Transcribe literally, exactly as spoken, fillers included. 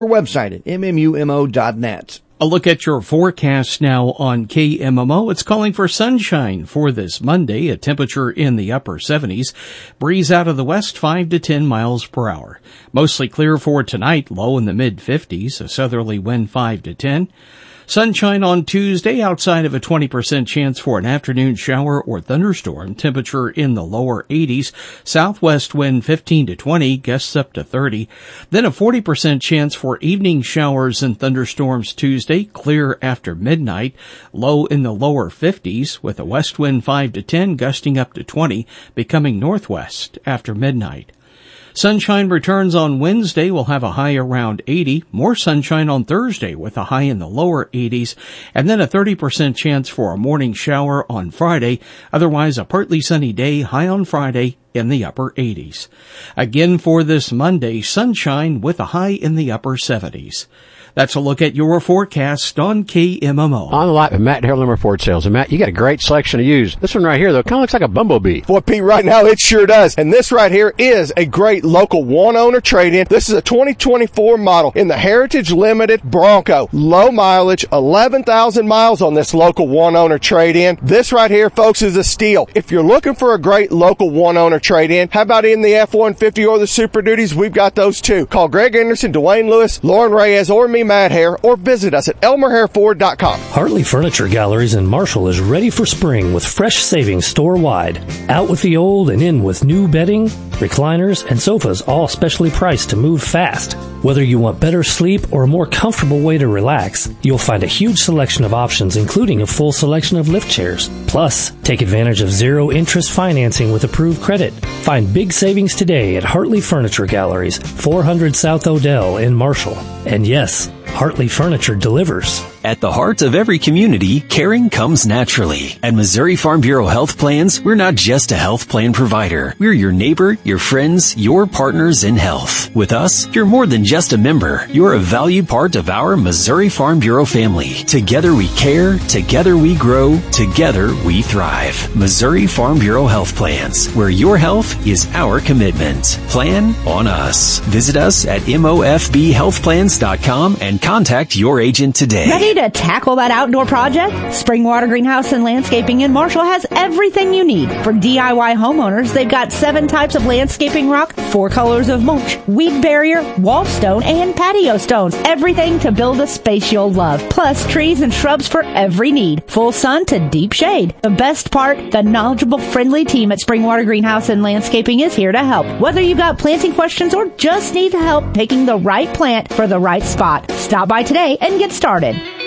website at m m u m o dot net. A look at your forecast now on K M M O. It's calling for sunshine for this Monday, a temperature in the upper seventies. Breeze out of the west, five to ten miles per hour. Mostly clear for tonight, low in the mid fifties, a southerly wind five to ten. Sunshine on Tuesday, outside of a twenty percent chance for an afternoon shower or thunderstorm. Temperature in the lower eighties. Southwest wind fifteen to twenty, gusts up to thirty. Then a forty percent chance for evening showers and thunderstorms Tuesday. Clear after midnight. Low in the lower fifties with a west wind five to ten, gusting up to twenty, becoming northwest after midnight. Sunshine returns on Wednesday. We'll have a high around eighty. More sunshine on Thursday with a high in the lower eighties. And then a thirty percent chance for a morning shower on Friday. Otherwise, a partly sunny day, high on Friday in the upper eighties. Again for this Monday, sunshine with a high in the upper seventies. That's a look at your forecast on K M M O. On the lot with Matt Harold Lumber Ford Sales. And Matt, you got a great selection to use. This one right here, though, kind of looks like a bumblebee. Boy, Pete, right now it sure does. And this right here is a great local one-owner trade-in. This is a twenty twenty-four model in the Heritage Limited Bronco. Low mileage, eleven thousand miles on this local one-owner trade-in. This right here, folks, is a steal. If you're looking for a great local one-owner trade-in, how about in the F one fifty or the Super Duties? We've got those too. Call Greg Anderson, Dwayne Lewis, Lauren Reyes, or me, Matt Hare, or visit us at elmer hair ford dot com. Hartley Furniture Galleries in Marshall is ready for spring with fresh savings store-wide. Out with the old and in with new bedding, recliners, and sofas, all specially priced to move fast. Whether you want better sleep or a more comfortable way to relax, you'll find a huge selection of options, including a full selection of lift chairs. Plus, take advantage of zero-interest financing with approved credit. Find big savings today at Hartley Furniture Galleries, four hundred South Odell in Marshall. And yes, Hartley Furniture delivers. At the heart of every community, caring comes naturally. At Missouri Farm Bureau Health Plans, we're not just a health plan provider. We're your neighbor, your friends, your partners in health. With us, you're more than just a member. You're a valued part of our Missouri Farm Bureau family. Together we care, together we grow, together we thrive. Missouri Farm Bureau Health Plans, where your health is our commitment. Plan on us. Visit us at M O F B health plans dot com and contact your agent today. Ready to tackle that outdoor project? Springwater Greenhouse and Landscaping in Marshall has everything you need. For D I Y homeowners, they've got seven types of landscaping rock, four colors of mulch, weed barrier, wall stone, and patio stones. Everything to build a space you'll love. Plus, trees and shrubs for every need. Full sun to deep shade. The best part, the knowledgeable, friendly team at Springwater Greenhouse and Landscaping is here to help. Whether you've got planting questions or just need help picking the right plant for the right spot, stop by today and get started.